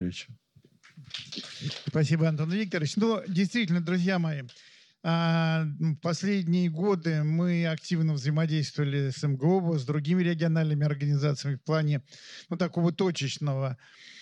Владимировичу. Спасибо, Антон Викторович. Ну, действительно, друзья мои, в последние годы мы активно взаимодействовали с МГО, с другими региональными организациями в плане такого точечного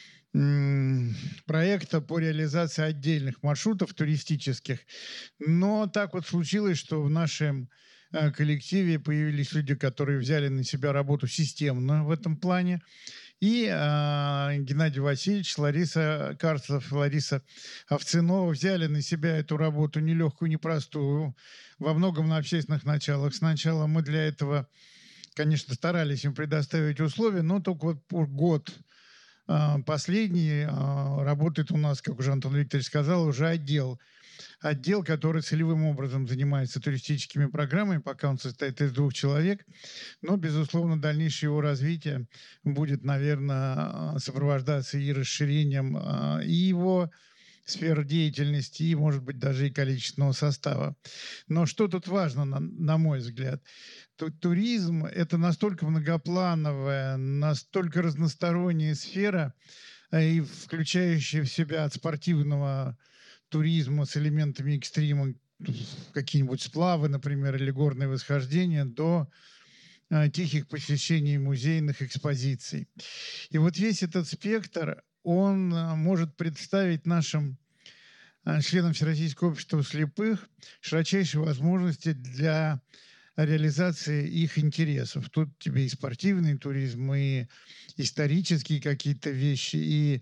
проекта по реализации отдельных маршрутов туристических. Но так вот случилось, что в нашем коллективе появились люди, которые взяли на себя работу системно в этом плане. И Геннадий Васильевич, Лариса Карцев, Лариса Овцинова взяли на себя эту работу нелегкую, непростую, во многом на общественных началах. Сначала мы для этого, конечно, старались им предоставить условия, но только вот год последний работает у нас, как уже Антон Викторович сказал, уже отдел, который целевым образом занимается туристическими программами, пока он состоит из 2 человек. Но, безусловно, дальнейшее его развитие будет, наверное, сопровождаться и расширением и его сфер деятельности, и, может быть, даже и количественного состава. Но что тут важно, на мой взгляд? Туризм – это настолько многоплановая, настолько разносторонняя сфера, и включающая в себя от спортивного туризма с элементами экстрима, какие-нибудь сплавы, например, или горные восхождения, до тихих посещений музейных экспозиций. И вот весь этот спектр, он может представить нашим членам Всероссийского общества слепых широчайшие возможности для реализации их интересов. Тут тебе и спортивный туризм, и исторические какие-то вещи, и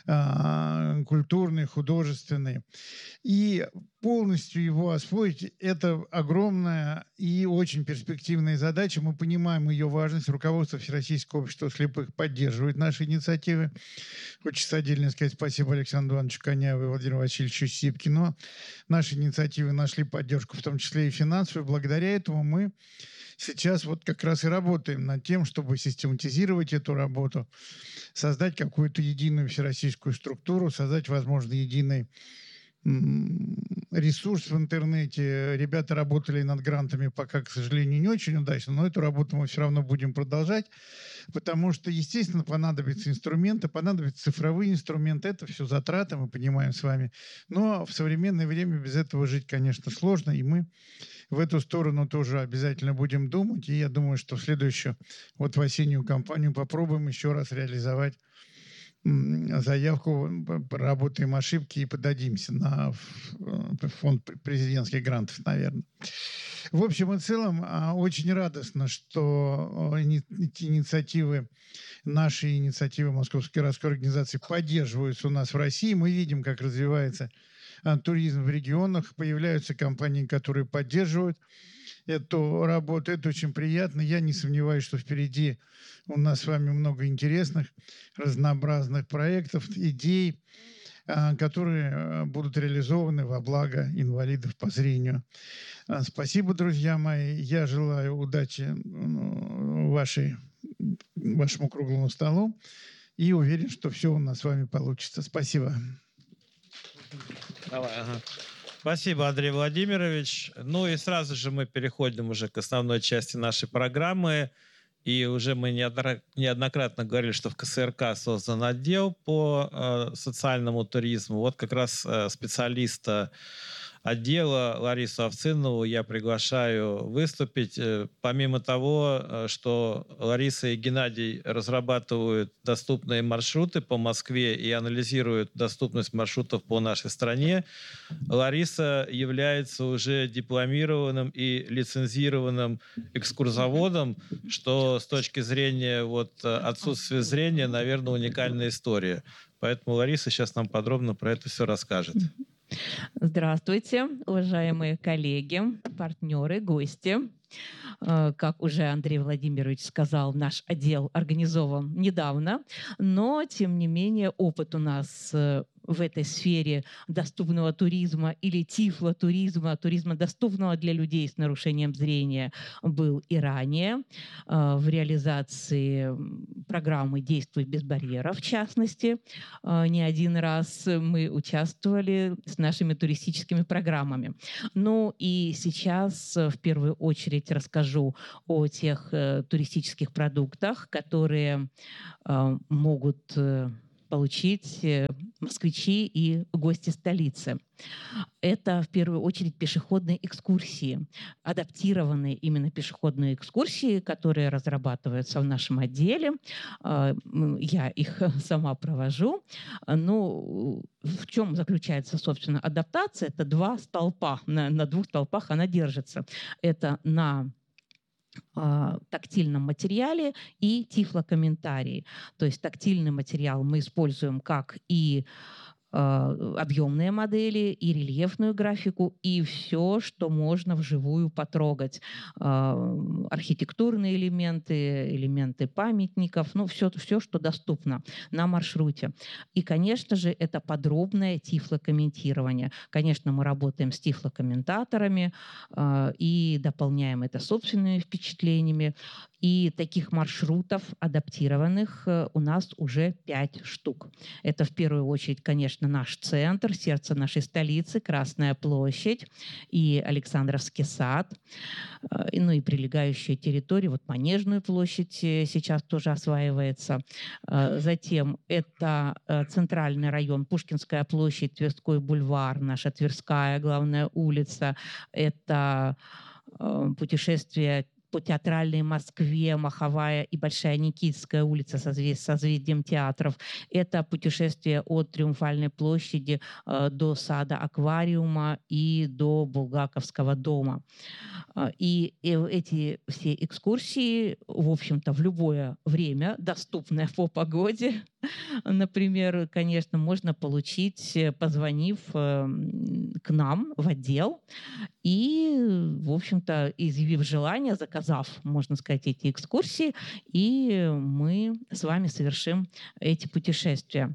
культурные, художественные. И полностью его освоить – это огромная и очень перспективная задача. Мы понимаем ее важность. Руководство Всероссийского общества слепых поддерживает наши инициативы. Хочется отдельно сказать спасибо Александру Ивановичу Коняеву и Владимиру Васильевичу Сипкину. Наши инициативы нашли поддержку, в том числе и финансовую. Благодаря этому мы сейчас вот как раз и работаем над тем, чтобы систематизировать эту работу, создать какую-то единую всероссийскую структуру, создать, возможно, единый ресурс в интернете. Ребята работали над грантами пока, к сожалению, не очень удачно, но эту работу мы все равно будем продолжать, потому что, естественно, понадобятся инструменты, понадобятся цифровые инструменты. Это все затраты, мы понимаем с вами. Но в современное время без этого жить, конечно, сложно, и мы в эту сторону тоже обязательно будем думать. И я думаю, что в следующую, вот в осеннюю кампанию попробуем еще раз реализовать заявку, проработаем ошибки и подадимся на фонд президентских грантов, наверное. В общем и целом, очень радостно, что эти инициативы, наши инициативы Московской городской организации поддерживаются у нас в России. Мы видим, как развивается туризм в регионах, появляются компании, которые поддерживают эту работу. Это очень приятно. Я не сомневаюсь, что впереди у нас с вами много интересных, разнообразных проектов, идей, которые будут реализованы во благо инвалидов по зрению. Спасибо, друзья мои. Я желаю удачи вашему круглому столу и уверен, что все у нас с вами получится. Спасибо. Спасибо, Андрей Владимирович. Ну и сразу же мы переходим уже к основной части нашей программы. И уже мы неоднократно говорили, что в КСРК создан отдел по социальному туризму. Вот как раз специалиста отдела Ларису Овцинову я приглашаю выступить. Помимо того, что Лариса и Геннадий разрабатывают доступные маршруты по Москве и анализируют доступность маршрутов по нашей стране, Лариса является уже дипломированным и лицензированным экскурсоводом, что с точки зрения отсутствия зрения, наверное, уникальная история. Поэтому Лариса сейчас нам подробно про это все расскажет. Здравствуйте, уважаемые коллеги, партнеры, гости. Как уже Андрей Владимирович сказал, наш отдел организован недавно, но, тем не менее, опыт у нас в этой сфере доступного туризма или тифлотуризма, туризма доступного для людей с нарушением зрения, был и ранее. В реализации программы «Действуй без барьеров», в частности, не один раз мы участвовали с нашими туристическими программами. Ну и сейчас в первую очередь расскажу о тех туристических продуктах, которые могут получить москвичи и гости столицы. Это в первую очередь пешеходные экскурсии, адаптированные именно пешеходные экскурсии, которые разрабатываются в нашем отделе. Я их сама провожу. Ну, в чем заключается, собственно, адаптация? Это два столпа. На двух столпах она держится. Это на тактильном материале и тифлокомментарии. То есть тактильный материал мы используем как и объемные модели, и рельефную графику, и все, что можно вживую потрогать. Архитектурные элементы, элементы памятников, ну, все, что доступно на маршруте. И, конечно же, это подробное тифлокомментирование. Конечно, мы работаем с тифлокомментаторами и дополняем это собственными впечатлениями. И таких маршрутов адаптированных у нас уже 5 штук. Это в первую очередь, конечно, наш центр, сердце нашей столицы, Красная площадь и Александровский сад, ну и прилегающие территории, вот Манежную площадь сейчас тоже осваивается. Затем это центральный район, Пушкинская площадь, Тверской бульвар, наша Тверская главная улица, это путешествие по театральной Москве, Маховая и Большая Никитская улица со созвездием театров. Это путешествие от Триумфальной площади до сада Аквариума и до Булгаковского дома. И эти все экскурсии, в общем-то, в любое время, доступное по погоде, например, конечно, можно получить, позвонив к нам в отдел и, в общем-то, изъявив желание, заказав, можно сказать, эти экскурсии, и мы с вами совершим эти путешествия.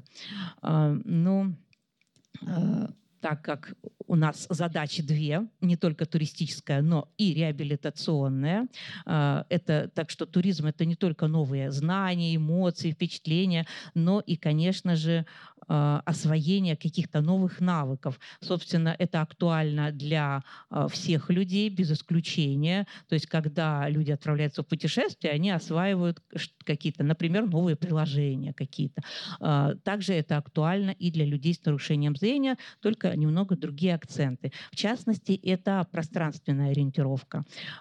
Так как у нас задачи две, не только туристическая, но и реабилитационная. Так что туризм – это не только новые знания, эмоции, впечатления, но и, конечно же, освоение каких-то новых навыков. Собственно, это актуально для всех людей, без исключения. То есть, когда люди отправляются в путешествие, они осваивают какие-то, например, новые приложения какие-то. Также это актуально и для людей с нарушением зрения, только немного другие акценты. В частности, это пространственная ориентировка.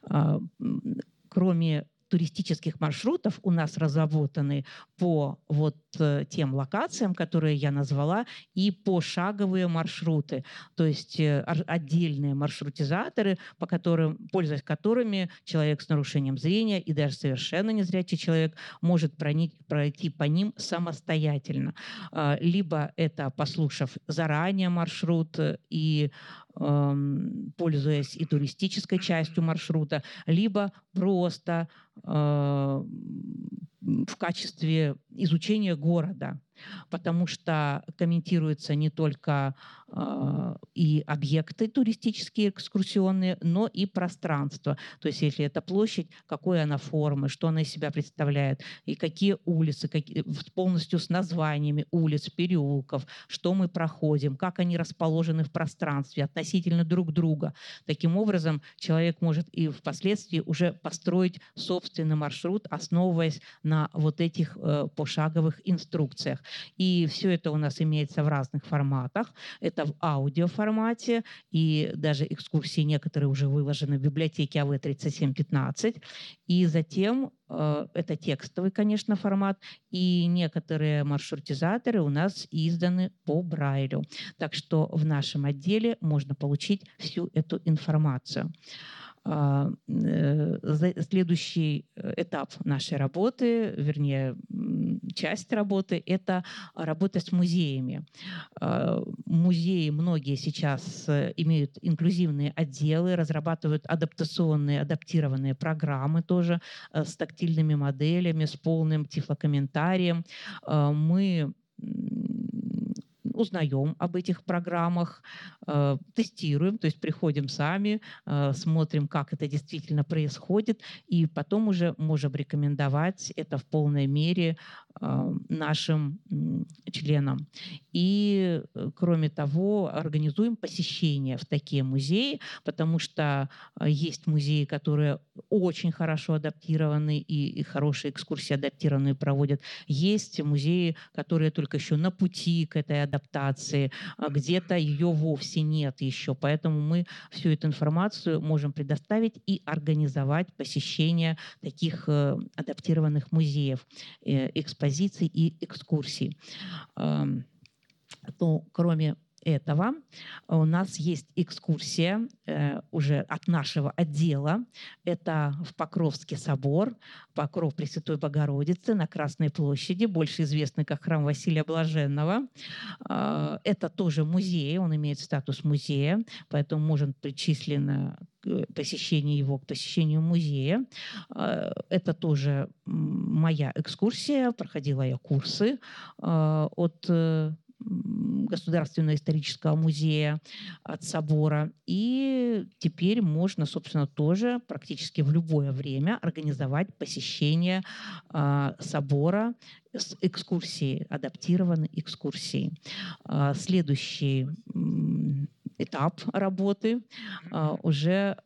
Кроме туристических маршрутов у нас разработаны по вот тем локациям, которые я назвала, и пошаговые маршруты, то есть отдельные маршрутизаторы, пользуясь которыми человек с нарушением зрения и даже совершенно незрячий человек может пройти по ним самостоятельно. Либо это послушав заранее маршрут и пользуясь и туристической частью маршрута, либо просто в качестве изучения города, потому что комментируются не только и объекты туристические, экскурсионные, но и пространство. То есть если это площадь, какой она формы, что она из себя представляет, и какие улицы, полностью с названиями улиц, переулков, что мы проходим, как они расположены в пространстве относительно друг друга. Таким образом, человек может и впоследствии уже построить собственный маршрут, основываясь на вот этих пошаговых инструкциях. И все это у нас имеется в разных форматах. Это в аудиоформате, и даже экскурсии некоторые уже выложены в библиотеке АВ-3715. И затем это текстовый, конечно, формат, и некоторые маршрутизаторы у нас изданы по Брайлю. Так что в нашем отделе можно получить всю эту информацию. Следующий этап нашей работы, вернее, часть работы – это работа с музеями. Музеи многие сейчас имеют инклюзивные отделы, разрабатывают адаптированные программы тоже с тактильными моделями, с полным тифлокомментарием. Мы узнаем об этих программах, тестируем, то есть приходим сами, смотрим, как это действительно происходит, и потом уже можем рекомендовать это в полной мере нашим членам. И, кроме того, организуем посещения в такие музеи, потому что есть музеи, которые очень хорошо адаптированы и хорошие экскурсии адаптированные проводят. Есть музеи, которые только еще на пути к этой адаптации, где-то ее вовсе нет еще. Поэтому мы всю эту информацию можем предоставить и организовать посещение таких адаптированных музеев, экспозиций и экскурсий. Ну, кроме этого, у нас есть экскурсия уже от нашего отдела. Это в Покровский собор, Покров Пресвятой Богородицы на Красной площади, больше известный как храм Василия Блаженного. Это тоже музей, он имеет статус музея, поэтому может причислено посещение его к посещению музея. Это тоже моя экскурсия, проходила я курсы от Государственного исторического музея, от собора. И теперь можно, собственно, тоже практически в любое время организовать посещение собора с экскурсией, адаптированной экскурсией. Следующий этап работы уже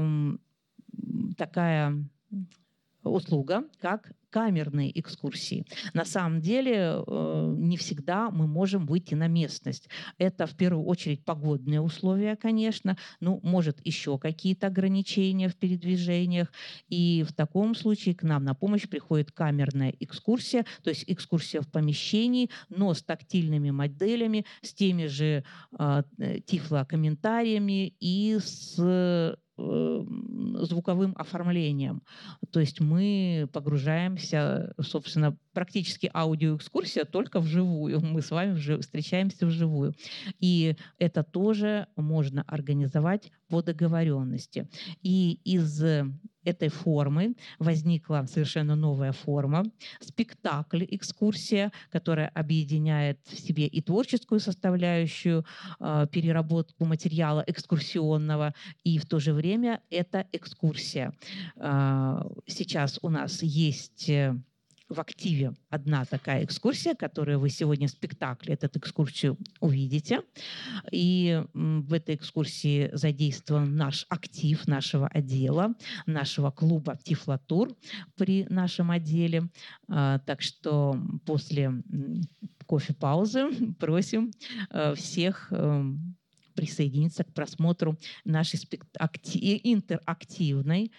такая услуга, как камерные экскурсии. На самом деле не всегда мы можем выйти на местность. Это в первую очередь погодные условия, конечно, ну, может, еще какие-то ограничения в передвижениях. И в таком случае к нам на помощь приходит камерная экскурсия, то есть экскурсия в помещении, но с тактильными моделями, с теми же тифлокомментариями и с звуковым оформлением. То есть мы погружаемся, собственно, практически аудиоэкскурсия только вживую. Мы с вами встречаемся вживую. И это тоже можно организовать по договоренности. И из этой формы возникла совершенно новая форма — спектакль, экскурсия, которая объединяет в себе и творческую составляющую, переработку материала экскурсионного, и в то же время это экскурсия. Сейчас у нас есть в активе одна такая экскурсия, которую вы сегодня в спектакле, эту экскурсию увидите. И в этой экскурсии задействован наш актив нашего отдела, нашего клуба «Тифлотур» при нашем отделе. Так что после кофе-паузы просим всех присоединиться к просмотру нашей интерактивного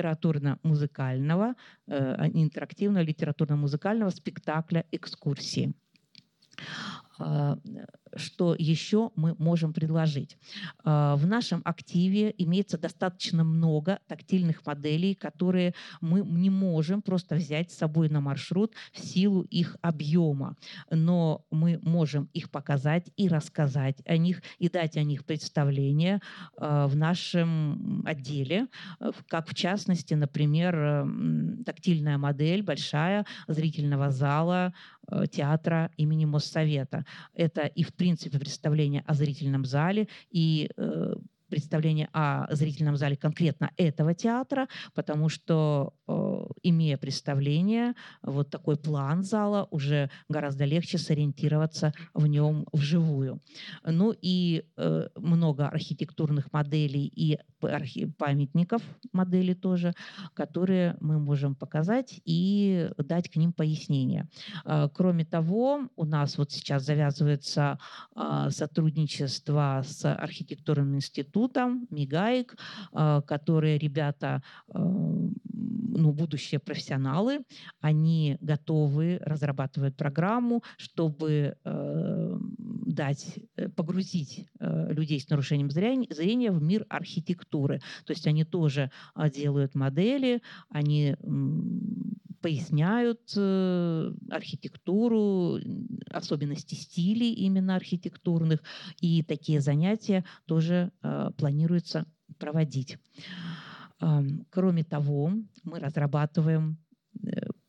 литературно-музыкального спектакля «Экскурсии». Что еще мы можем предложить? В нашем активе имеется достаточно много тактильных моделей, которые мы не можем просто взять с собой на маршрут в силу их объема, но мы можем их показать и рассказать о них, и дать о них представление в нашем отделе, как в частности, например, тактильная модель большая зрительного зала театра имени Моссовета. Это и, в принципе, представление о зрительном зале, и представление о зрительном зале конкретно этого театра, потому что, имея представление, вот такой план зала, уже гораздо легче сориентироваться в нем вживую. Ну и много архитектурных моделей и памятников моделей тоже, которые мы можем показать и дать к ним пояснение. Кроме того, у нас вот сейчас завязывается сотрудничество с архитектурным институтом МИГАИК, которые ребята, ну, будущие профессионалы, они готовы разрабатывать программу, чтобы погрузить людей с нарушением зрения в мир архитектуры. То есть они тоже делают модели, они поясняют архитектуру, особенности стилей именно архитектурных, и такие занятия тоже планируется проводить. Кроме того, мы разрабатываем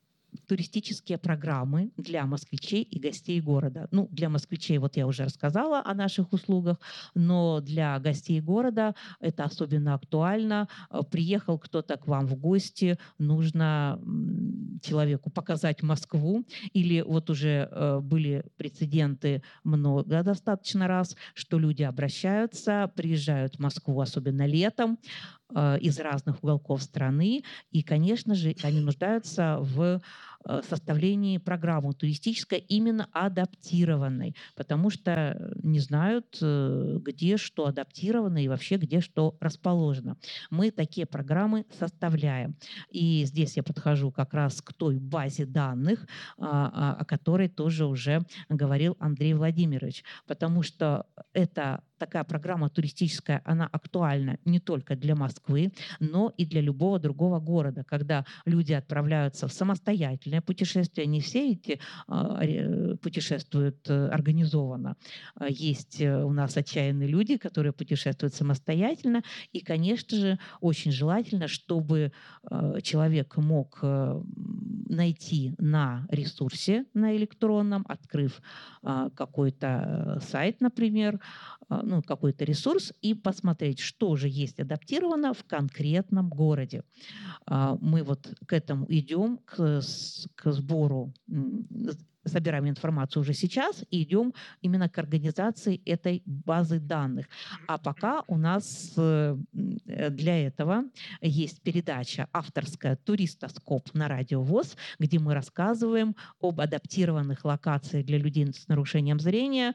туристические программы для москвичей и гостей города. Ну, для москвичей вот я уже рассказала о наших услугах, но для гостей города это особенно актуально. Приехал кто-то к вам в гости, нужно человеку показать Москву, или вот уже были прецеденты много достаточно раз, что люди обращаются, приезжают в Москву, особенно летом, из разных уголков страны, и, конечно же, они нуждаются в составлении программы туристической именно адаптированной, потому что не знают, где что адаптировано и вообще где что расположено. Мы такие программы составляем. И здесь я подхожу как раз к той базе данных, о которой тоже уже говорил Андрей Владимирович, потому что это такая программа туристическая, она актуальна не только для Москвы, но и для любого другого города. Когда люди отправляются в самостоятельное путешествие, не все эти путешествуют организованно. Есть у нас отчаянные люди, которые путешествуют самостоятельно. И, конечно же, очень желательно, чтобы человек мог найти на ресурсе, на электронном, открыв какой-то сайт, например, ну, какой-то ресурс, и посмотреть, что же есть адаптировано в конкретном городе. Мы вот к этому идем, к сбору, собираем информацию уже сейчас и идем именно к организации этой базы данных. А пока у нас для этого есть передача авторская «Туристоскоп» на Радио ВОС, где мы рассказываем об адаптированных локациях для людей с нарушением зрения.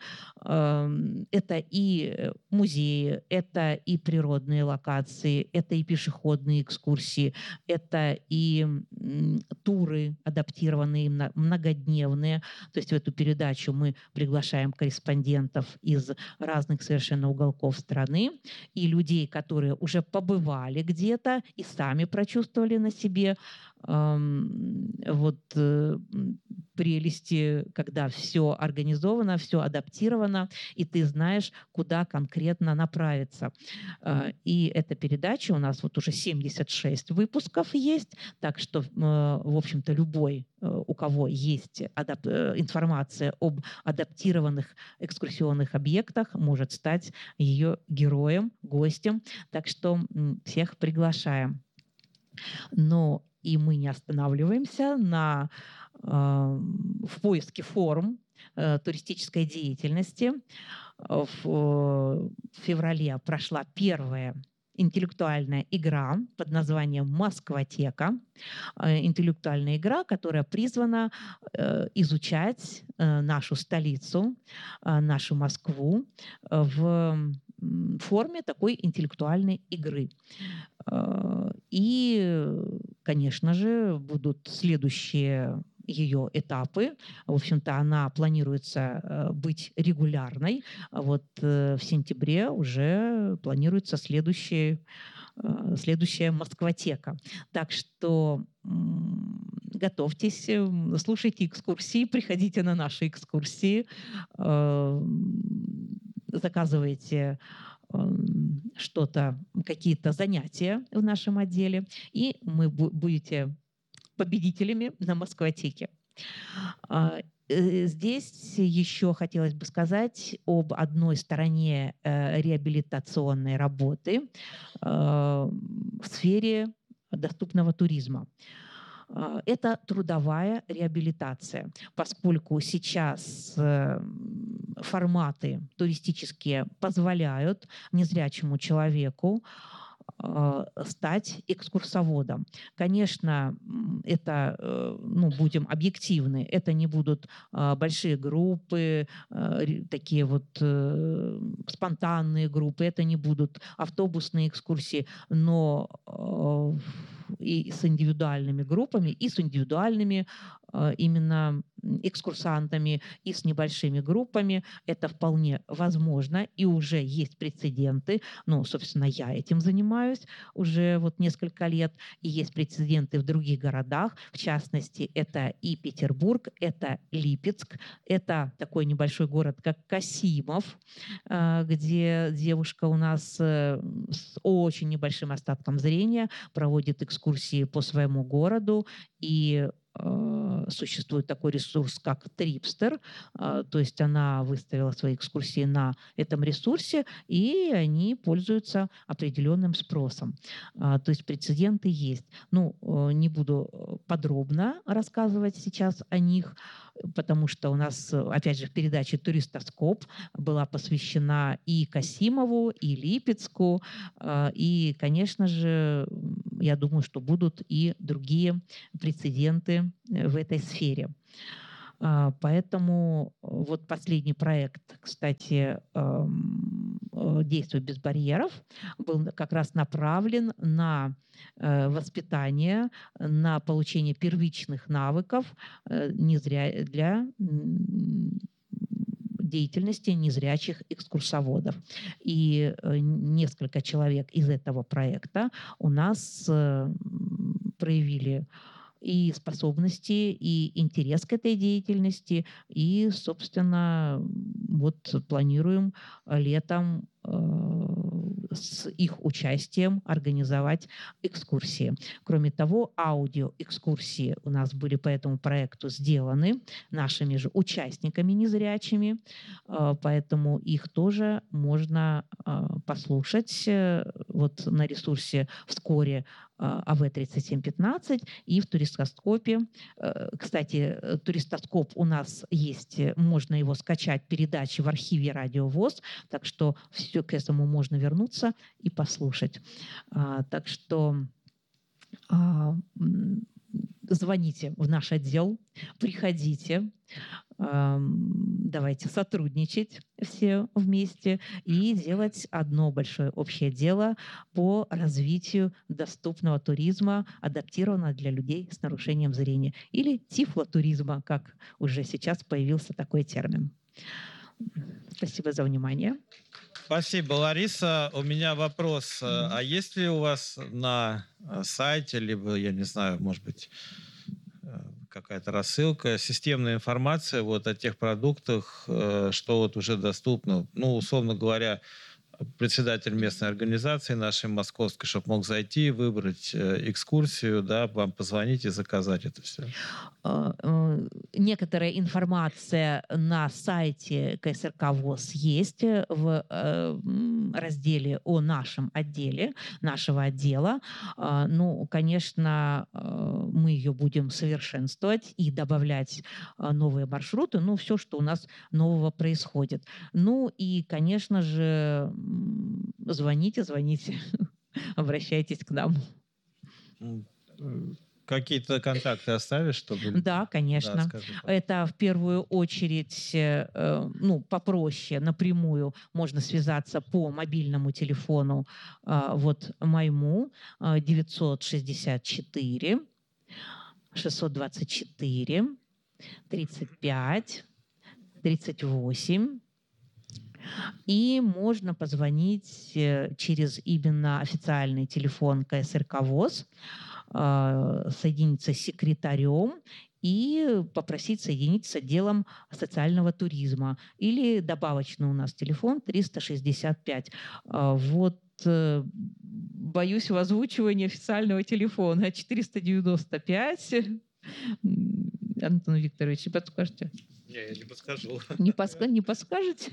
Это и музеи, это и природные локации, это и пешеходные экскурсии, это и туры адаптированные, многодневные. То есть в эту передачу мы приглашаем корреспондентов из разных совершенно уголков страны и людей, которые уже побывали где-то и сами прочувствовали на себе вот прелести, когда все организовано, все адаптировано, и ты знаешь, куда конкретно направиться. И эта передача у нас вот уже 76 выпусков есть, так что, в общем-то, любой, у кого есть информация об адаптированных экскурсионных объектах, может стать ее героем, гостем. Так что всех приглашаем. Но и мы не останавливаемся в поиске форм туристической деятельности. В феврале прошла первая интеллектуальная игра под названием «Москвотека». Интеллектуальная игра, которая призвана изучать нашу столицу, нашу Москву в форме такой интеллектуальной игры. И, конечно же, будут следующие ее этапы. В общем-то, она планируется быть регулярной. Вот в сентябре уже планируется следующая Москвотека. Так что готовьтесь, слушайте экскурсии, приходите на наши экскурсии, заказывайте что-то, какие-то занятия в нашем отделе, и мы будете победителями на Москвотеке. Здесь еще хотелось бы сказать об одной стороне реабилитационной работы в сфере доступного туризма. Это трудовая реабилитация, поскольку сейчас форматы туристические позволяют незрячему человеку стать экскурсоводом. Конечно, это, будем объективны, это не будут большие группы, такие вот спонтанные группы, это не будут автобусные экскурсии, но и с индивидуальными группами, и с индивидуальными именно экскурсантами, и с небольшими группами. Это вполне возможно, и уже есть прецеденты. Собственно, я этим занимаюсь уже вот несколько лет, и есть прецеденты в других городах. В частности, это и Петербург, это Липецк, это такой небольшой город, как Касимов, где девушка у нас с очень небольшим остатком зрения проводит экскурсии по своему городу, и существует такой ресурс, как Tripster, то есть она выставила свои экскурсии на этом ресурсе, и они пользуются определенным спросом. То есть прецеденты есть. Ну, не буду подробно рассказывать сейчас о них, потому что у нас, опять же, в передаче «Туристоскоп» была посвящена и Касимову, и Липецку, и, конечно же, я думаю, что будут и другие прецеденты в этой сфере. Поэтому вот последний проект, кстати, «Действуй без барьеров», был как раз направлен на воспитание, на получение первичных навыков для деятельности незрячих экскурсоводов. И несколько человек из этого проекта у нас проявили и способности, и интерес к этой деятельности. И, собственно, вот планируем летом с их участием организовать экскурсии. Кроме того, аудиоэкскурсии у нас были по этому проекту сделаны нашими же участниками незрячими, поэтому их тоже можно послушать вот на ресурсе вскоре АВ-3715 и в Туристоскопе. Кстати, Туристоскоп у нас есть, можно его скачать, передачи в архиве Радио ВОС, так что все к этому можно вернуться и послушать. Так что звоните в наш отдел, приходите, давайте сотрудничать все вместе и делать одно большое общее дело по развитию доступного туризма, адаптированного для людей с нарушением зрения, или тифлотуризма, как уже сейчас появился такой термин. Спасибо за внимание. Спасибо, Лариса. У меня вопрос. А есть ли у вас на сайте, либо, я не знаю, может быть, какая-то рассылка, системная информация вот о тех продуктах, что вот уже доступно? Ну, условно говоря, председатель местной организации нашей московской, чтобы мог зайти, выбрать экскурсию, да, вам позвонить и заказать это все. Некоторая информация на сайте КСРК ВОС есть в разделе о нашем отделе, нашего отдела. Ну, конечно, мы ее будем совершенствовать и добавлять новые маршруты, ну, все, что у нас нового происходит. Ну, и, конечно же, звоните, обращайтесь к нам. Какие-то контакты оставишь, чтобы... Да, конечно. Да, это в первую очередь, ну, попроще, напрямую можно связаться по мобильному телефону вот моему 964 624 35 38. И можно позвонить через именно официальный телефон КСРК ВОС, соединиться с секретарем и попросить соединить с отделом социального туризма. Или добавочно у нас телефон 365. Вот боюсь в озвучивании официального телефона 495. Антон Викторович, подскажете? Я не подскажу. Не подскажете?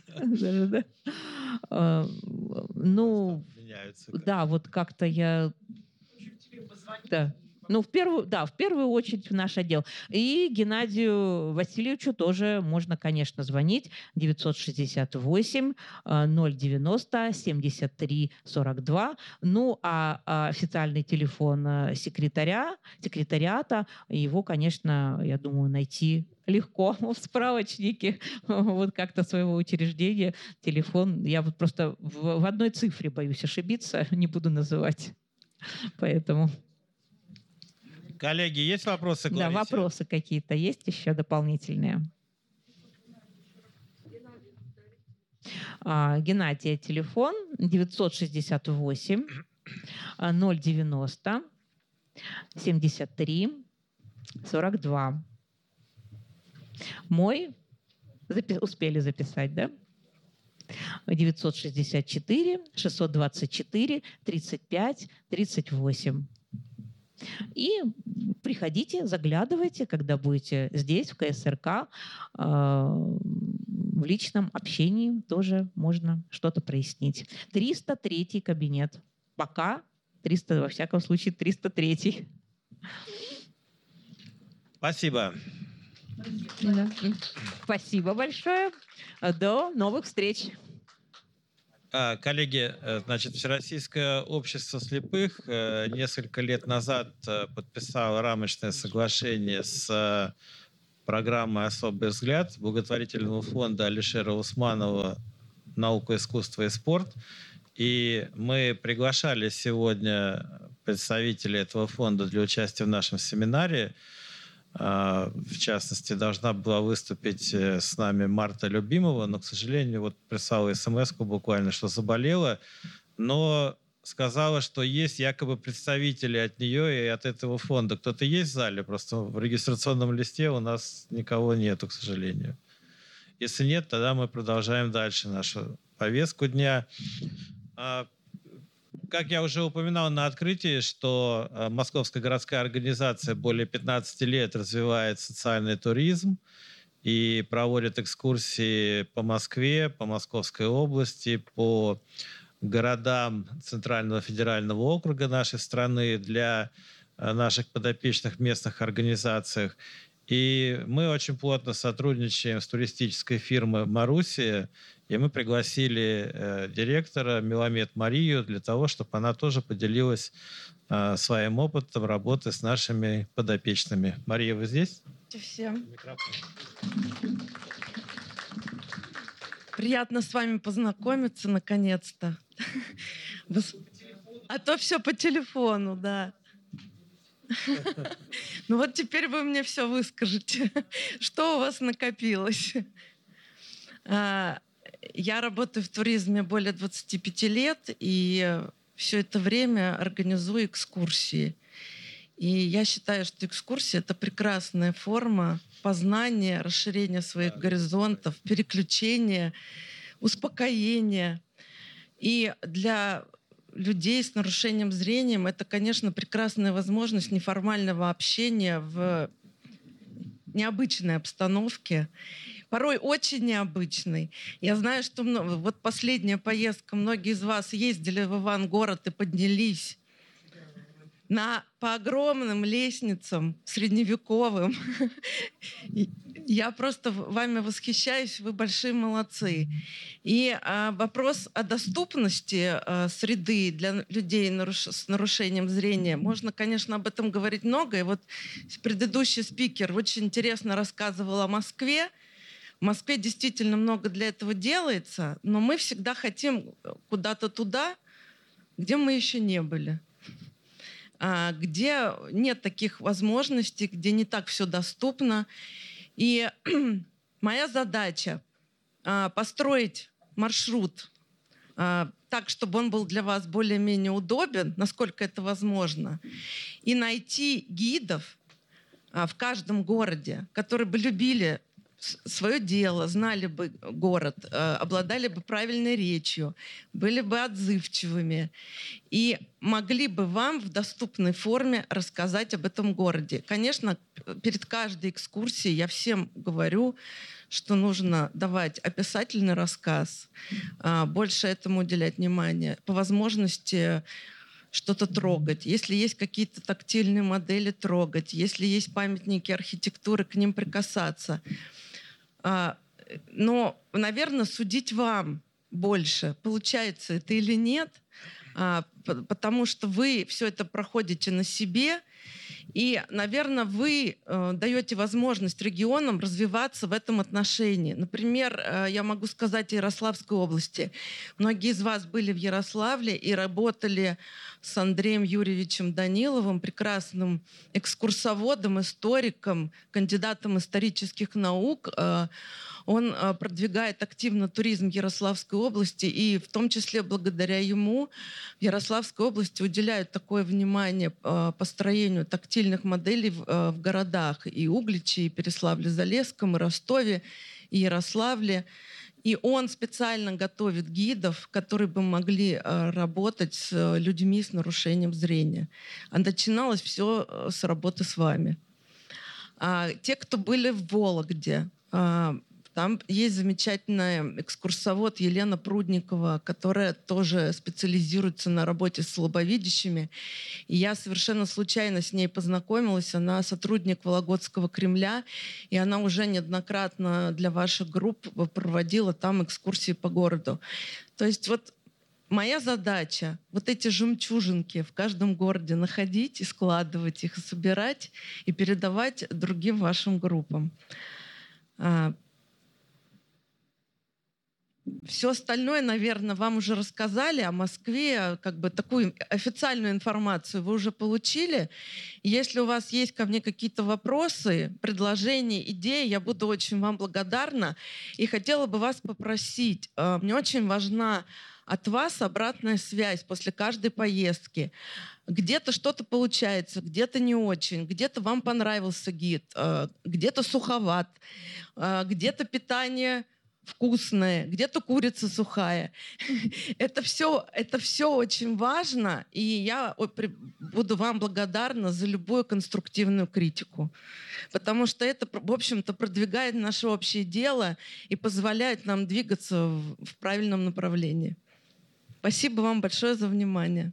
Ну, да, вот как-то я... Да. Ну, в первую очередь в наш отдел. И Геннадию Васильевичу тоже можно, конечно, звонить. 968 090 73 42. Ну, а официальный телефон секретариата, его, конечно, я думаю, найти легко в справочнике вот как-то своего учреждения. Телефон, я вот просто в одной цифре боюсь ошибиться, не буду называть. Поэтому... Коллеги, есть вопросы к Ларисе? Да, вопросы какие-то есть еще дополнительные? Геннадия телефон 968 090 73 42. Мой успели записать, да? 964 624 35 38. И приходите, заглядывайте, когда будете здесь, в КСРК. В личном общении тоже можно что-то прояснить. 303 кабинет. Пока 300, во всяком случае, 303. Спасибо. Да. Спасибо большое. До новых встреч. Коллеги, значит, Всероссийское общество слепых несколько лет назад подписало рамочное соглашение с программой «Особый взгляд» благотворительного фонда Алишера Усманова «Наука, искусство и спорт». И мы приглашали сегодня представителей этого фонда для участия в нашем семинаре. В частности, должна была выступить с нами Марта Любимова, но, к сожалению, вот прислала смс-ку буквально, что заболела, но сказала, что есть якобы представители от нее и от этого фонда. Кто-то есть в зале? Просто в регистрационном листе у нас никого нету, к сожалению. Если нет, тогда мы продолжаем дальше нашу повестку дня. Как я уже упоминал на открытии, что Московская городская организация более 15 лет развивает социальный туризм и проводит экскурсии по Москве, по Московской области, по городам Центрального федерального округа нашей страны для наших подопечных в местных организациях. И мы очень плотно сотрудничаем с туристической фирмой «Марусия», и мы пригласили директора Меламед Марию для того, чтобы она тоже поделилась своим опытом работы с нашими подопечными. Мария, вы здесь? Всем. Приятно с вами познакомиться, наконец-то. А то все по телефону, да. Ну вот теперь вы мне все выскажете. Что у вас накопилось? Я работаю в туризме более 25 лет, и все это время организую экскурсии. И я считаю, что экскурсия — это прекрасная форма познания, расширения своих горизонтов, переключения, успокоения. И для людей с нарушением зрения это, конечно, прекрасная возможность неформального общения в необычной обстановке, порой очень необычной. Я знаю, что вот последняя поездка, многие из вас ездили в Ивангород и поднялись по огромным лестницам средневековым. Я просто вами восхищаюсь, вы большие молодцы. И вопрос о доступности среды для людей с нарушением зрения, можно, конечно, об этом говорить много. И вот предыдущий спикер очень интересно рассказывал о Москве. В Москве действительно много для этого делается, но мы всегда хотим куда-то туда, где мы еще не были, где нет таких возможностей, где не так все доступно. И моя задача построить маршрут так, чтобы он был для вас более-менее удобен, насколько это возможно, и найти гидов в каждом городе, которые бы любили свое дело, знали бы город, обладали бы правильной речью, были бы отзывчивыми и могли бы вам в доступной форме рассказать об этом городе. Конечно, перед каждой экскурсией я всем говорю, что нужно давать описательный рассказ, больше этому уделять внимание, по возможности что-то трогать. Если есть какие-то тактильные модели, трогать. Если есть памятники архитектуры, к ним прикасаться. Но, наверное, судить вам больше, получается это или нет, потому что вы все это проходите на себе, и, наверное, вы даете возможность регионам развиваться в этом отношении. Например, я могу сказать о Ярославской области. Многие из вас были в Ярославле и работали с Андреем Юрьевичем Даниловым, прекрасным экскурсоводом, историком, кандидатом исторических наук. Он продвигает активно туризм Ярославской области, и в том числе благодаря ему в Ярославской области уделяют такое внимание построению тактильных моделей в городах и Угличе, и Переславле-Залесском, и Ростове, и Ярославле. И он специально готовит гидов, которые бы могли работать с людьми с нарушением зрения. А начиналось все с работы с вами. Те, кто были в Вологде, там есть замечательная экскурсовод Елена Прудникова, которая тоже специализируется на работе с слабовидящими. И я совершенно случайно с ней познакомилась. Она сотрудник Вологодского Кремля, и она уже неоднократно для ваших групп проводила там экскурсии по городу. То есть вот моя задача вот эти жемчужинки в каждом городе находить и складывать их, и собирать, и передавать другим вашим группам. Все остальное, наверное, вам уже рассказали о Москве, как бы такую официальную информацию вы уже получили. Если у вас есть ко мне какие-то вопросы, предложения, идеи, я буду очень вам благодарна и хотела бы вас попросить. Мне очень важна от вас обратная связь после каждой поездки. Где-то что-то получается, где-то не очень, где-то вам понравился гид, где-то суховат, где-то питание вкусное, где-то курица сухая. Это все очень важно, и я буду вам благодарна за любую конструктивную критику, потому что это, в общем-то, продвигает наше общее дело и позволяет нам двигаться в правильном направлении. Спасибо вам большое за внимание.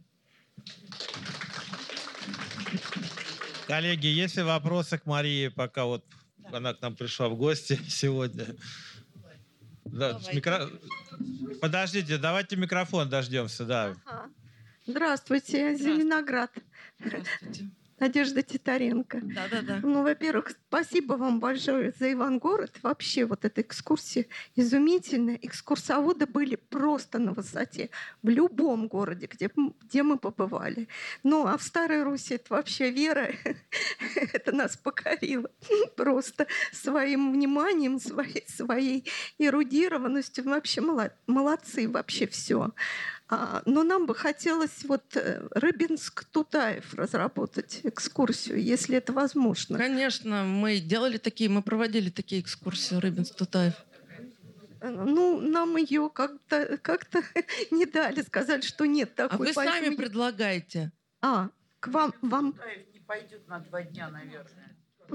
Коллеги, есть ли вопросы к Марии, пока вот она к нам пришла в гости сегодня? Да, Подождите, давайте микрофон дождемся. Да. Ага. Здравствуйте, Зеленоград. Здравствуйте. Надежда Титаренко. Да. Ну, во-первых, спасибо вам большое за Ивангород. Вообще вот эта экскурсия изумительная. Экскурсоводы были просто на высоте в любом городе, где мы побывали. Ну, а в Старой Руси это вообще Вера, это нас покорило просто своим вниманием, своей эрудированностью. Вообще молодцы, вообще все. Но нам бы хотелось вот Рыбинск-Тутаев разработать экскурсию, если это возможно. Конечно, мы проводили такие экскурсии Рыбинск-Тутаев. Ну, нам ее как-то не дали, сказали, что нет такой. А вы сами предлагаете. К вам... Тутаев не пойдет на 2 дня, наверное.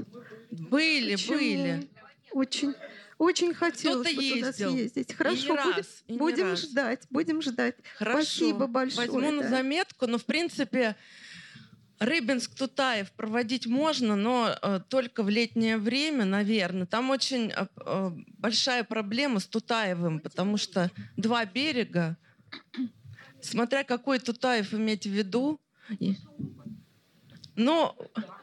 Были. Очень хотелось бы туда съездить. Хорошо, будем ждать. Хорошо. Спасибо большое. Возьму на заметку, но в принципе Рыбинск-Тутаев проводить можно, но только в летнее время, наверное. Там очень большая проблема с Тутаевым, потому что 2 берега, смотря какой Тутаев иметь в виду. Но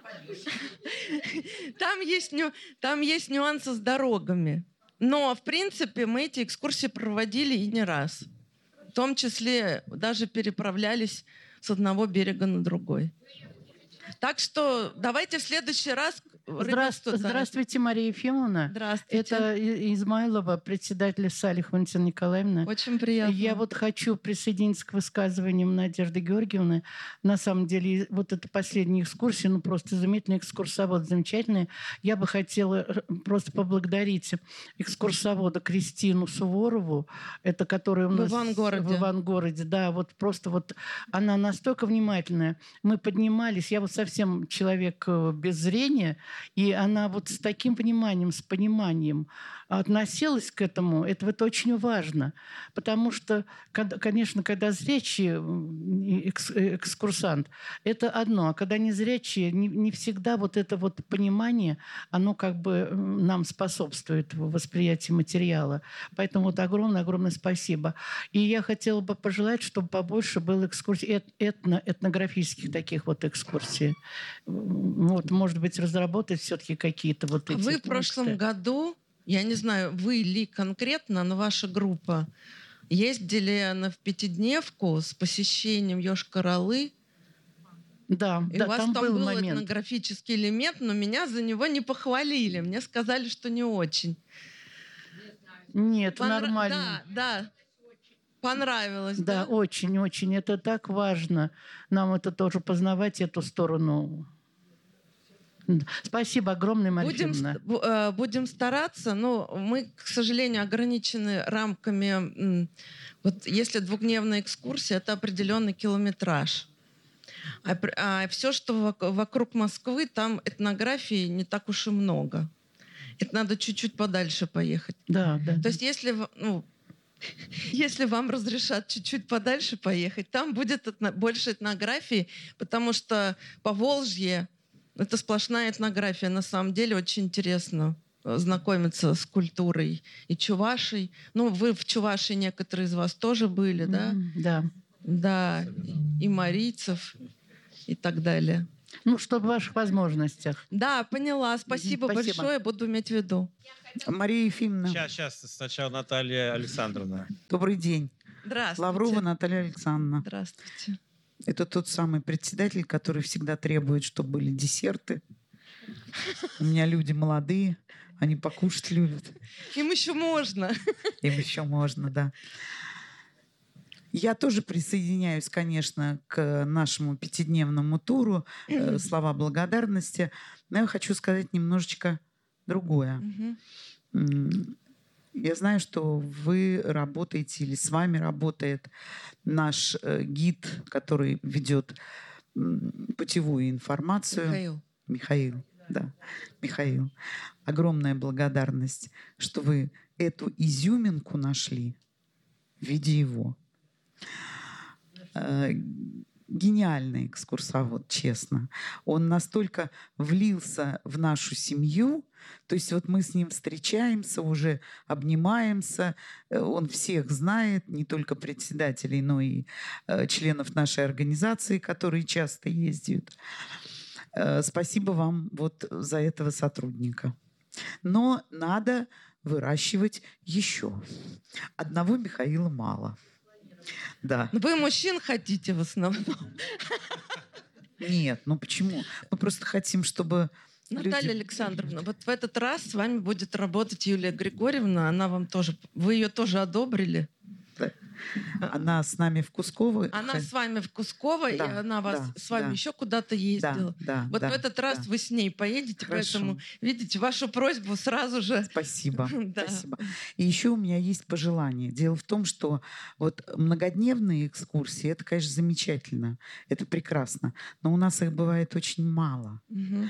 там есть нюансы с дорогами. Но, в принципе, мы эти экскурсии проводили и не раз. В том числе даже переправлялись с одного берега на другой. Так что давайте в следующий раз... Здравствуйте, Мария Ефимовна. Здравствуйте. Это Измайлова, председатель Салих Валентина Николаевна. Очень приятно. Я вот хочу присоединиться к высказываниям Надежды Георгиевны. На самом деле, вот эта последняя экскурсия, ну просто изумительный экскурсовод, замечательный. Я бы хотела просто поблагодарить экскурсовода Кристину Суворову, это которая у нас в Ивангороде. Да, вот просто вот она настолько внимательная. Мы поднимались, я вот совсем человек без зрения, и она вот с таким вниманием, с пониманием относилась к этому. Это очень важно. Потому что, конечно, когда зрячий экскурсант, это одно. А когда незрячий, не всегда вот это вот понимание, оно как бы нам способствует в восприятии материала. Поэтому вот огромное спасибо. И я хотела бы пожелать, чтобы побольше было экскурсий, этнографических таких вот экскурсий. Вот, может быть, разработать все-таки какие-то вот эти... Вы в прошлом году, я не знаю, вы ли конкретно, но ваша группа ездили в пятидневку с посещением Йошкар-Олы. Да, и у вас там был момент. этнографический элемент, но меня за него не похвалили. Мне сказали, что не очень. Нет, нормально. Да. Понравилось, да? Да, очень. Это так важно. Нам это тоже познавать, эту сторону. Спасибо огромное, Марья Будем, Ефимовна. будем стараться, но мы, к сожалению, ограничены рамками. Вот если двухдневная экскурсия, это определенный километраж. А все, что вокруг Москвы, там этнографии не так уж и много. Это надо чуть-чуть подальше поехать. Да. То есть если вам разрешат чуть-чуть подальше поехать, там будет больше этнографии, потому что Поволжье — это сплошная этнография. На самом деле очень интересно знакомиться с культурой и Чувашей. Ну, вы в Чувашии, некоторые из вас тоже были, да? Да. Да, и марийцев, и так далее. Ну, что в ваших возможностях. Да, поняла. Спасибо большое, буду иметь в виду. Мария Ефимовна. Сейчас сначала Наталья Александровна. Добрый день. Здравствуйте. Лаврова Наталья Александровна. Здравствуйте. Это тот самый председатель, который всегда требует, чтобы были десерты. У меня люди молодые, они покушать любят. Им еще можно. Им еще можно, да. Я тоже присоединяюсь, конечно, к нашему пятидневному туру. Слова благодарности. Но я хочу сказать немножечко другое. Я знаю, что вы работаете или с вами работает наш гид, который ведет путевую информацию. Михаил. Да, Михаил. Огромная благодарность, что вы эту изюминку нашли в виде его. Гениальный экскурсовод, честно. Он настолько влился в нашу семью, то есть вот мы с ним встречаемся, уже обнимаемся, он всех знает, не только председателей, но и членов нашей организации, которые часто ездят. Спасибо вам вот за этого сотрудника. Но надо выращивать еще. Одного Михаила мало. Да. Вы мужчин хотите в основном? Нет, ну почему? Мы просто хотим, чтобы... Наталья Александровна, вот в этот раз с вами будет работать Юлия Григорьевна. Она вам тоже... Вы ее тоже одобрили? Да. Она с нами в Кусково. Она с вами в Кусково, да, и она вас с вами еще куда-то ездила. Вот в этот раз вы с ней поедете, поэтому, видите, вашу просьбу сразу же... Спасибо. Спасибо. И еще у меня есть пожелание. Дело в том, что вот многодневные экскурсии, это, конечно, замечательно, это прекрасно, но у нас их бывает очень мало.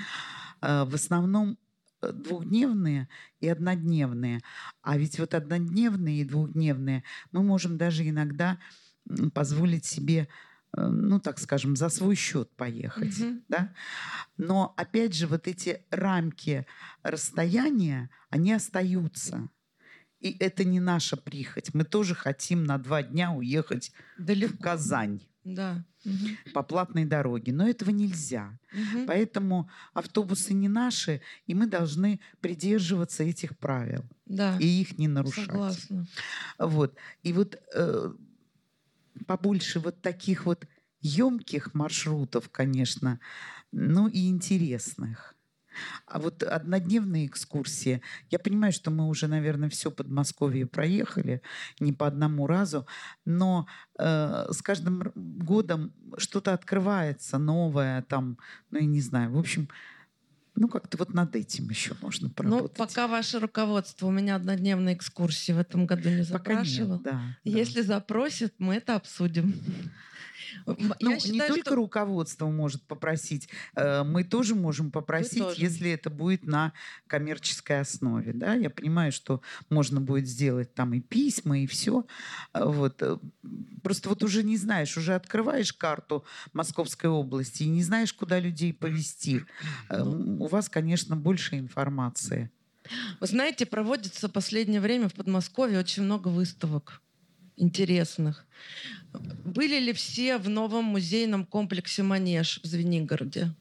В основном двухдневные и однодневные. А ведь вот однодневные и двухдневные мы можем даже иногда позволить себе, ну, так скажем, за свой счет поехать. Да? Но, опять же, вот эти рамки расстояния, они остаются. И это не наша прихоть. Мы тоже хотим на 2 дня уехать в Казань. Да. По платной дороге. Но этого нельзя. Поэтому автобусы не наши, и мы должны придерживаться этих правил. Да. И их не нарушать. Согласна. Вот. И вот побольше вот таких вот емких маршрутов, конечно, ну и интересных. А вот однодневные экскурсии, я понимаю, что мы уже, наверное, все Подмосковье проехали, не по одному разу, но с каждым годом что-то открывается новое, там, ну, я не знаю, в общем, ну, как-то вот над этим еще можно поработать. Ну, пока ваше руководство у меня однодневные экскурсии в этом году не запрашивало. Пока нет, да. Если запросит, мы это обсудим. Ну, не только руководство может попросить, мы тоже можем попросить, если это будет на коммерческой основе. Да? Я понимаю, что можно будет сделать там и письма, и все. Вот. Просто вот уже не знаешь, уже открываешь карту Московской области и не знаешь, куда людей повезти. У вас, конечно, больше информации. Вы знаете, проводится в последнее время в Подмосковье очень много выставок интересных. Были ли все в новом музейном комплексе «Манеж» в Звенигороде?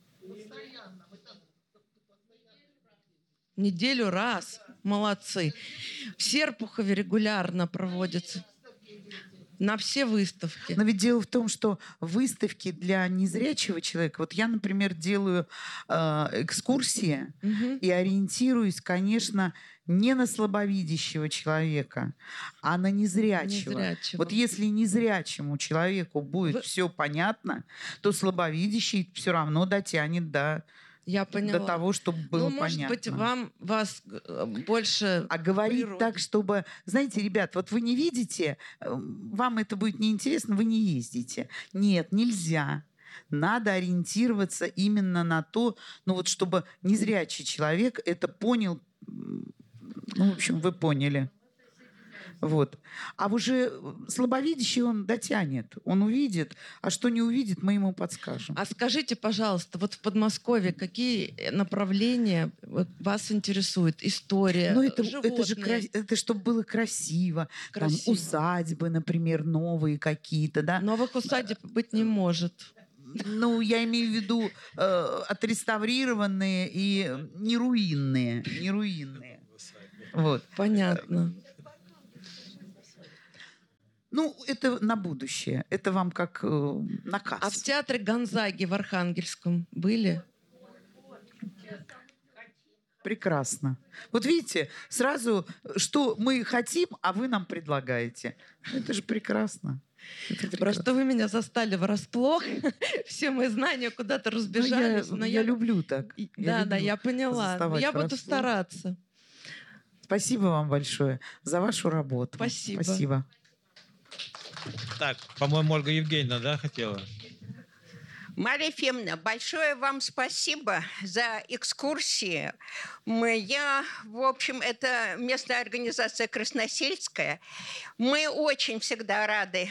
Неделю раз. Молодцы. В Серпухове регулярно проводятся. На все выставки. Но ведь дело в том, что выставки для незрячего человека... Вот я, например, делаю экскурсии и ориентируюсь, конечно, не на слабовидящего человека, а на незрячего. Вот если незрячему человеку будет все понятно, то слабовидящий все равно дотянет до Я поняла. до того, чтобы было может понятно. быть, вас больше... А говорить природе. так, чтобы... Знаете, ребят, вот вы не видите, вам это будет неинтересно, вы не ездите. Нет, нельзя. Надо ориентироваться именно на то, ну вот чтобы незрячий человек это понял. Ну, в общем, вы поняли. Вот. А уже слабовидящий он дотянет, он увидит, а что не увидит, мы ему подскажем. А скажите, пожалуйста, вот в Подмосковье какие направления вас интересуют? История, Ну, это животные? это чтобы было красиво. Там усадьбы, например, новые какие-то, да? Новых усадеб быть не может. Ну, я имею в виду отреставрированные и не руинные. Не руинные. Вот. Понятно. Ну, это на будущее. Это вам как наказ. А в театре Гонзаги в Архангельском были? Прекрасно. Вот видите, сразу, что мы хотим, а вы нам предлагаете. Это же прекрасно. Просто вы меня застали врасплох. Все мои знания куда-то разбежались. Я люблю так. Я поняла. Я буду стараться. Спасибо вам большое за вашу работу. Спасибо. Так, по-моему, Ольга Евгеньевна, да, хотела? Мария Ефимовна, большое вам спасибо за экскурсии. В общем, это местная организация Красносельская. Мы очень всегда рады.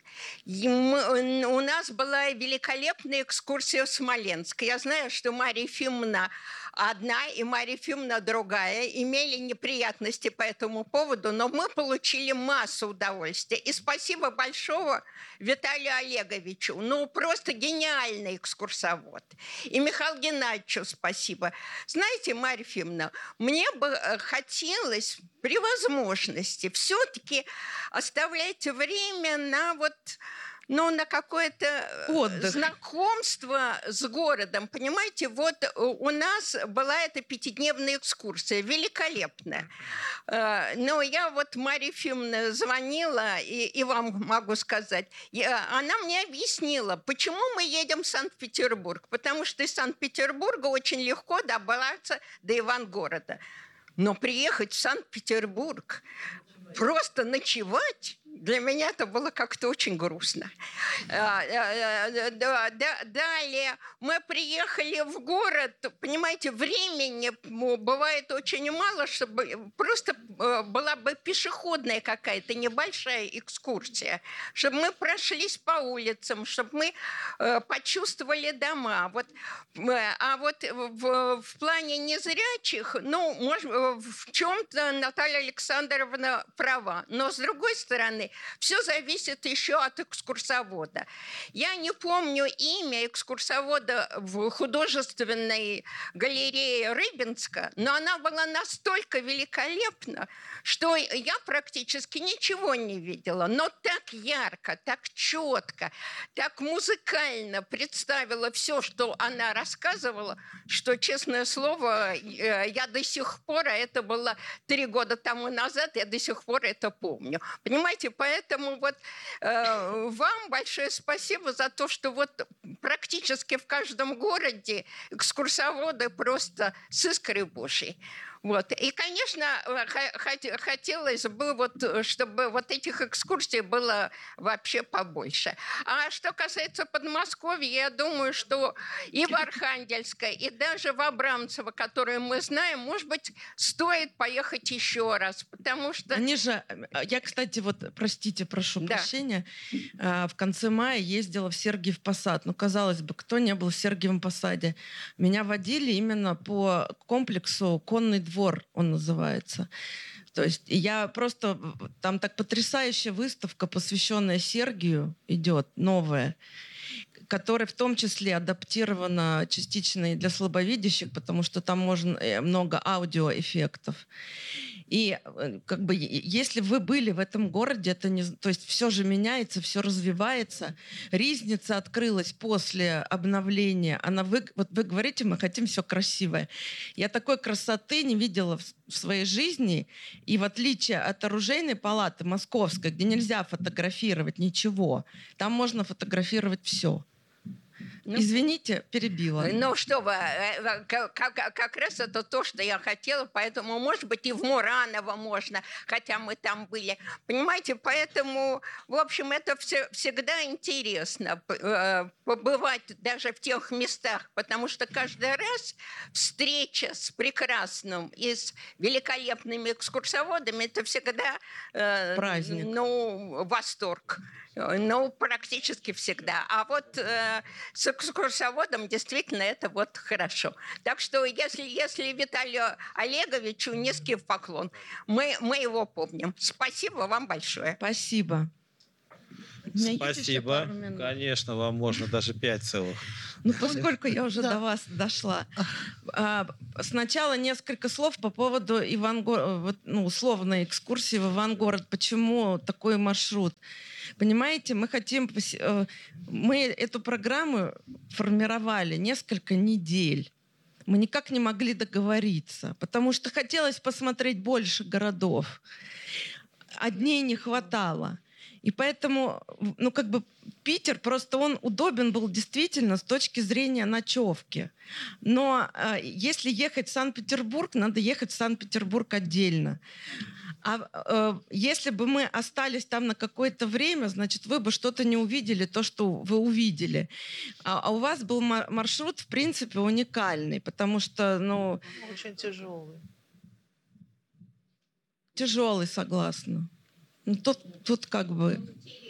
У нас была великолепная экскурсия в Смоленск. Я знаю, что Мария Ефимовна одна и Мария Ефимовна другая имели неприятности по этому поводу, но мы получили массу удовольствия. И спасибо большое Виталию Олеговичу. Ну, просто гениальный экскурсовод. И Михаилу Геннадьевичу спасибо. Знаете, Мария Ефимовна, мне бы хотелось при возможности все-таки оставлять время на на какое-то отдых, знакомство с городом. Понимаете, вот у нас была эта 5-дневная экскурсия, великолепная. Но я Марье Ефимовне звонила, и вам могу сказать, она мне объяснила, почему мы едем в Санкт-Петербург. Потому что из Санкт-Петербурга очень легко добраться до Ивангорода. Но приехать в Санкт-Петербург, просто ночевать, для меня это было как-то очень грустно. Далее мы приехали в город. Понимаете, времени бывает очень мало, чтобы просто была бы пешеходная какая-то небольшая экскурсия, чтобы мы прошлись по улицам, чтобы мы почувствовали дома. А в плане незрячих, может, в чем-то Наталья Александровна права. Но с другой стороны, все зависит еще от экскурсовода. Я не помню имя экскурсовода в художественной галерее Рыбинска, но она была настолько великолепна, что я практически ничего не видела. Но так ярко, так четко, так музыкально представила все, что она рассказывала, что, честное слово, я до сих пор, а это было 3 года тому назад, я до сих пор это помню. Понимаете, поэтому вам большое спасибо за то, что практически в каждом городе экскурсоводы просто с искрой Божьей. И, конечно, хотелось бы, чтобы этих экскурсий было вообще побольше. А что касается Подмосковья, я думаю, что и в Архангельское, и даже в Абрамцево, которые мы знаем, может быть, стоит поехать еще раз, потому что... Я, кстати, простите, прошу прощения, в конце мая ездила в Сергиев Посад. Казалось бы, кто не был в Сергиевом Посаде? Меня водили именно по комплексу «Конный двор», он называется. То есть я просто... Там так потрясающая выставка, посвященная Сергию, идет, новая, которая в том числе адаптирована частично и для слабовидящих, потому что там много аудиоэффектов. И если вы были в этом городе, то есть все же меняется, все развивается. Ризница открылась после обновления. Вы говорите, мы хотим все красивое. Я такой красоты не видела в своей жизни. И в отличие от оружейной палаты московской, где нельзя фотографировать ничего, там можно фотографировать все. Извините, перебила. Ну что вы, как раз это то, что я хотела, поэтому, может быть, и в Мураново можно, хотя мы там были. Понимаете, поэтому, в общем, это всегда интересно побывать даже в тех местах, потому что каждый раз встреча с прекрасным и с великолепными экскурсоводами, это всегда праздник. Восторг. Практически всегда. А вот с экскурсоводом действительно это вот хорошо. Так что если Виталию Олеговичу низкий поклон, мы его помним. Спасибо вам большое. Спасибо. Спасибо. Конечно, вам можно даже 5 целых. Поскольку я уже до вас дошла. Сначала несколько слов по поводу условной экскурсии в Ивангород. Почему такой маршрут? Понимаете, мы эту программу формировали несколько недель. Мы никак не могли договориться, потому что хотелось посмотреть больше городов. А дней не хватало. И поэтому, Питер просто он удобен был действительно с точки зрения ночевки. Но если ехать в Санкт-Петербург, надо ехать в Санкт-Петербург отдельно. А если бы мы остались там на какое-то время, значит, вы бы что-то не увидели, то, что вы увидели. А у вас был маршрут, в принципе, уникальный, потому что, Очень тяжелый. Тяжелый, согласна. Тут как бы...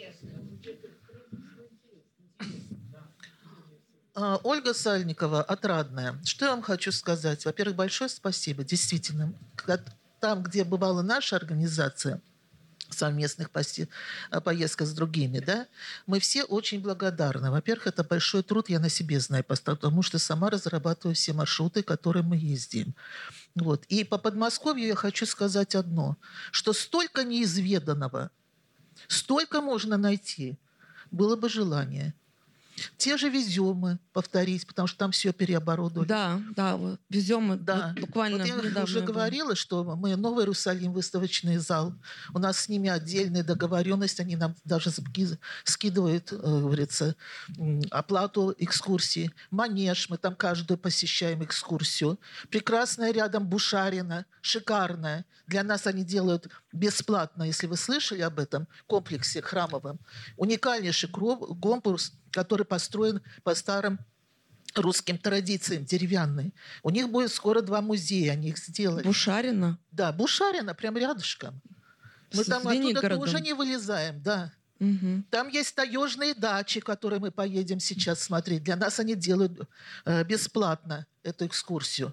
Ольга Сальникова, Отрадная. Что я вам хочу сказать? Во-первых, большое спасибо. Действительно, там, где бывала наша организация, совместных поездках с другими, да, мы все очень благодарны. Во-первых, это большой труд, я на себе знаю, потому что сама разрабатываю все маршруты, которые мы ездим. Вот. И по Подмосковью я хочу сказать одно, что столько неизведанного, столько можно найти, было бы желание. Те же Веземы повторить, потому что там все переоборудовали. Да, Веземы, да. Буквально вот я уже говорила, что мы Новый Иерусалим, выставочный зал, у нас с ними отдельная договоренность, они нам даже скидывают, говорится, оплату экскурсии. Манеж, мы там каждую посещаем экскурсию. Прекрасная рядом Бушарина, шикарная. Для нас они делают бесплатно, если вы слышали об этом комплексе храмовом. Уникальнейший конкурс, который построен по старым русским традициям, деревянный. У них будет скоро 2 музея, они их сделали. Бушарина? Да, Бушарина, прям рядышком. Мы там оттуда уже не вылезаем, да. Угу. Там есть таежные дачи, которые мы поедем сейчас смотреть. Для нас они делают бесплатно эту экскурсию.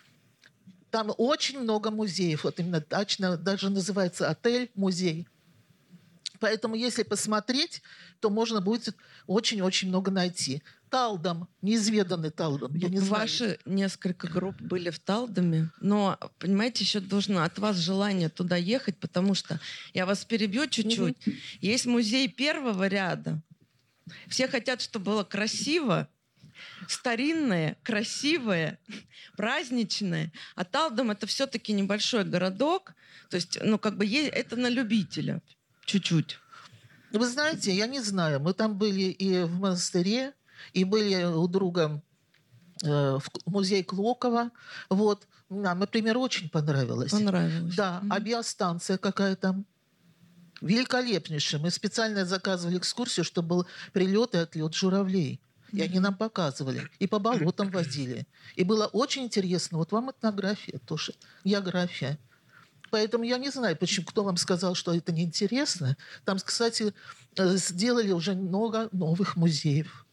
Там очень много музеев. Вот именно дачно, даже называется отель-музей. Поэтому, если посмотреть, то можно будет очень-очень много найти. Талдом, неизведанный Талдом, я не знаю. Ваши несколько групп были в Талдоме, но, понимаете, еще должно от вас желание туда ехать, потому что, я вас перебью чуть-чуть, есть музей первого ряда. Все хотят, чтобы было красиво, старинное, красивое, праздничное. А Талдом — это все-таки небольшой городок, то есть, это на любителя. Чуть-чуть. Вы знаете, я не знаю. Мы там были и в монастыре, и были у друга в музее Клокова. Вот. Нам, например, очень понравилось. Понравилось. Да. Авиастанция какая там. Великолепнейшая. Мы специально заказывали экскурсию, чтобы был прилет и отлет журавлей. И они нам показывали. И по болотам возили. И было очень интересно. Вот вам этнография тоже. География. Поэтому я не знаю, почему, кто вам сказал, что это неинтересно. Там, кстати, сделали уже много новых музеев.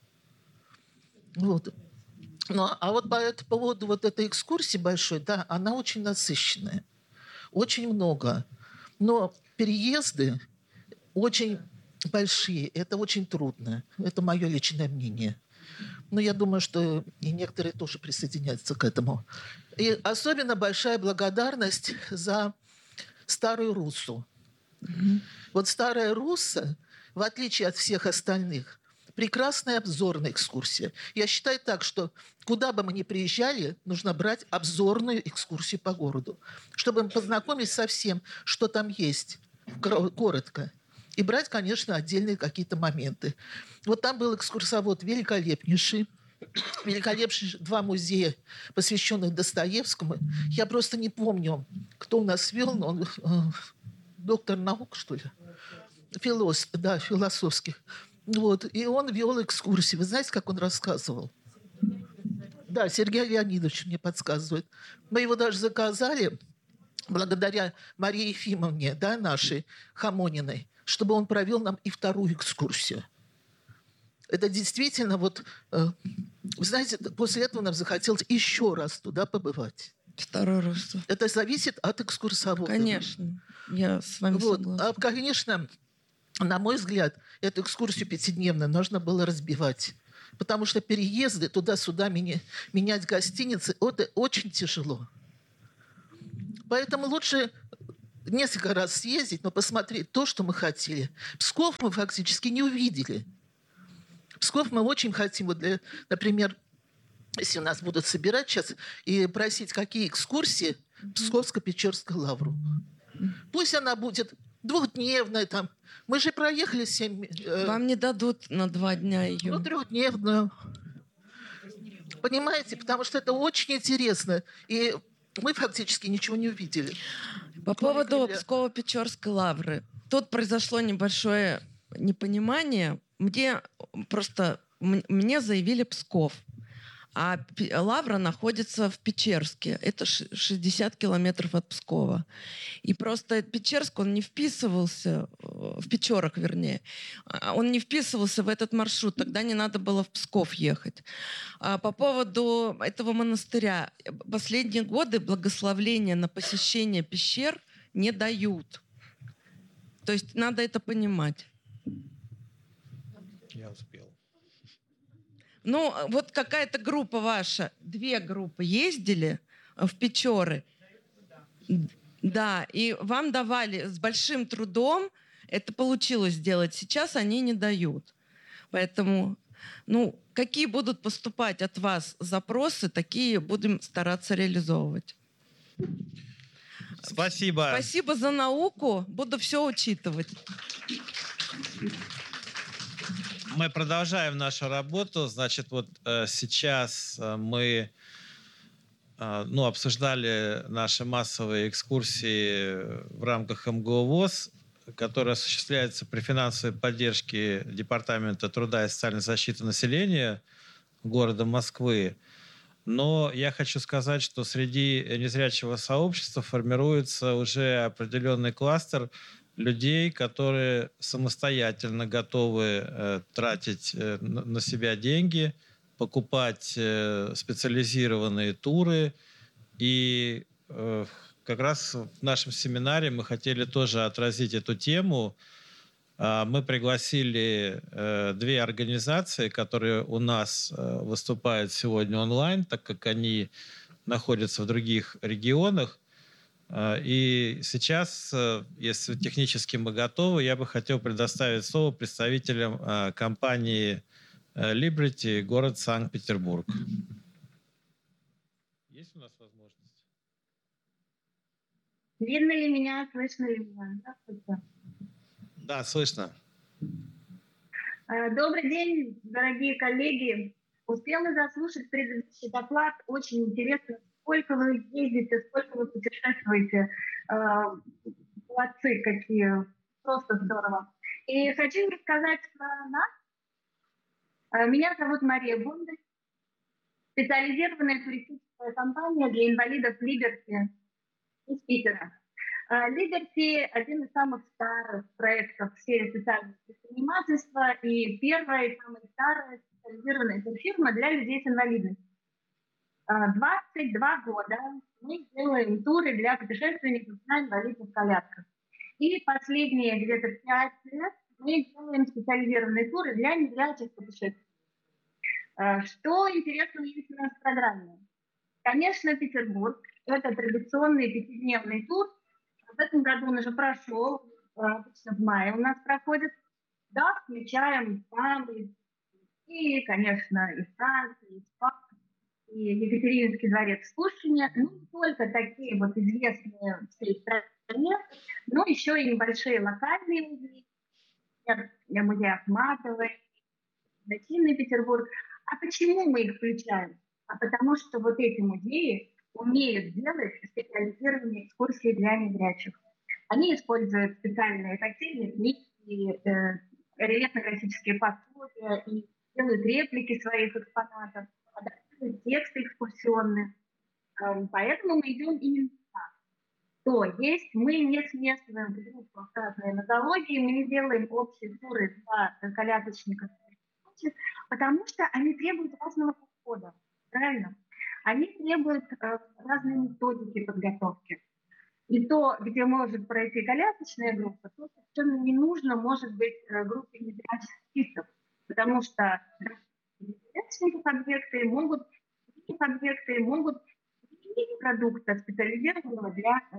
Вот. А вот по поводу вот этой экскурсии большой, да, она очень насыщенная. Очень много. Но переезды очень большие. Это очень трудно. Это мое личное мнение. Но я думаю, что и некоторые тоже присоединяются к этому. И особенно большая благодарность за Старую Руссу. Вот Старая Русса, в отличие от всех остальных, прекрасная обзорная экскурсия. Я считаю так, что куда бы мы ни приезжали, нужно брать обзорную экскурсию по городу, чтобы мы познакомились со всем, что там есть, коротко. И брать, конечно, отдельные какие-то моменты. Вот там был экскурсовод великолепнейший. великолепнейшие 2 музея, посвященных Достоевскому. Я просто не помню, кто у нас вел, но он доктор наук, что ли? Философских. Вот. И он вел экскурсии. Вы знаете, как он рассказывал? Да, Сергей Леонидович мне подсказывает. Мы его даже заказали, благодаря Марии Ефимовне, да, нашей Хамониной, чтобы он провел нам и 2-ю экскурсию. Это действительно вот... Вы знаете, после этого нам захотелось еще раз туда побывать. 2-й раз. Это зависит от экскурсовода. Конечно, я с вами согласна. Конечно, на мой взгляд, эту экскурсию 5-дневную нужно было разбивать. Потому что переезды туда-сюда, менять гостиницы, это очень тяжело. Поэтому лучше несколько раз съездить, но посмотреть то, что мы хотели. Псков мы фактически не увидели. Псков мы очень хотим, вот например, если нас будут собирать сейчас и просить, какие экскурсии в Псковско-Печерскую лавру. Пусть она будет 2-дневная там. Мы же проехали 7... Вам не дадут на 2 дня ее. Ну, 3-дневную. Понимаете? Потому что это очень интересно. И мы фактически ничего не увидели. По поводу Псково-Печерской лавры. Тут произошло небольшое непонимание. Мне заявили Псков. А лавра находится в Печерске. Это 60 километров от Пскова. И просто Печерск, он не вписывался, в Печорах, вернее, он не вписывался в этот маршрут. Тогда не надо было в Псков ехать. А по поводу этого монастыря. Последние годы благословления на посещение пещер не дают. То есть надо это понимать. Я успел. Ну, вот какая-то группа ваша, 2 группы ездили в Печоры. Да, и вам давали с большим трудом, это получилось сделать. Сейчас они не дают. Поэтому, какие будут поступать от вас запросы, такие будем стараться реализовывать. Спасибо. Спасибо за науку. Буду все учитывать. Мы продолжаем нашу работу. Значит, вот сейчас мы обсуждали наши массовые экскурсии в рамках МГУ ВОС, которые осуществляются при финансовой поддержке Департамента труда и социальной защиты населения города Москвы. Но я хочу сказать, что среди незрячего сообщества формируется уже определенный кластер людей, которые самостоятельно готовы тратить на себя деньги, покупать специализированные туры. И как раз в нашем семинаре мы хотели тоже отразить эту тему. Мы пригласили 2 организации, которые у нас выступают сегодня онлайн, так как они находятся в других регионах. И сейчас, если технически мы готовы, я бы хотел предоставить слово представителям компании Liberty, город Санкт-Петербург. Есть у нас возможность? Видно ли меня, слышно ли меня? Здравствуйте. Да, слышно. Добрый день, дорогие коллеги. Успела заслушать предыдущий доклад. Очень интересно. Сколько вы ездите, сколько вы путешествуете. Молодцы какие. Просто здорово. И хочу рассказать про нас. Меня зовут Мария Бондарь. Специализированная туристическая компания для инвалидов Liberty из Питера. Liberty – один из самых старых проектов в сфере социального предпринимательства и первая и самая старая специализированная турфирма для людей с инвалидностью. 22 года мы делаем туры для путешественников на инвалидных колясках. И последние где-то 5 лет мы делаем специализированные туры для незрячих путешественников. Что интересного есть у нас в программе? Конечно, Петербург – это традиционный 5-дневный тур. В этом году он уже прошел, обычно в мае у нас проходит. Да, включаем Памы и, конечно, и Станции, и Спас, и Екатерининский дворец в Пушкине. Ну, не только такие вот известные всей стране, но еще и небольшие локальные музеи, например, музей Ахматовой, Гостиный Петербург. А почему мы их включаем? А потому что вот эти музеи умеют делать специализированные экскурсии для незрячих. Они используют специальные тактильные книги, рельефно-графические пособия и делают реплики своих экспонатов, адаптируют тексты экскурсионные. Поэтому мы идем именно так. То есть мы не смешиваем в группах разные нозологии, мы не делаем общие туры для колясочников, потому что они требуют разного подхода, правильно? Они требуют разной методики подготовки. И то, где может пройти колясочная группа, то совершенно не нужно, может быть, группе незрячих артистов, потому что незрячие объекты могут иметь продукта, специализированного для